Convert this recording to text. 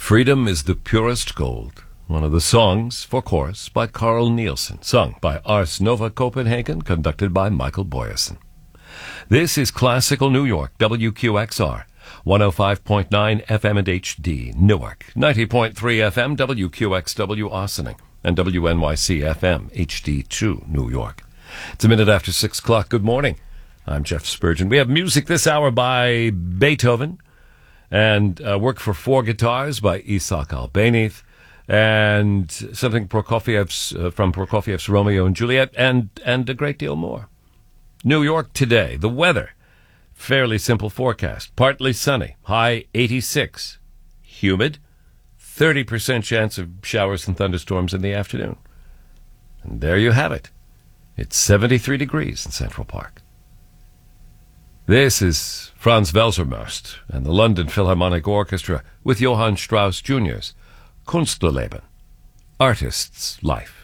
Freedom is the Purest Gold, one of the songs for chorus by Carl Nielsen, sung by Ars Nova Copenhagen, conducted by Michael Boyesen. This is Classical New York, WQXR, 105.9 FM and HD, Newark, 90.3 FM, WQXW, Ossining, and WNYC FM, HD2, New York. It's a minute after 6 o'clock. Good morning. I'm Jeff Spurgeon. We have music this hour by Beethoven, and work for four guitars by Isaac Albéniz, and something Prokofiev's, from Prokofiev's Romeo and Juliet, and a great deal more. New York today, the weather, fairly simple forecast. Partly sunny, high 86. Humid, 30% chance of showers and thunderstorms in the afternoon. And there you have it. It's 73 degrees in Central Park. This is Franz Welsermöst and the London Philharmonic Orchestra with Johann Strauss Jr.'s Künstlerleben, Artist's Life.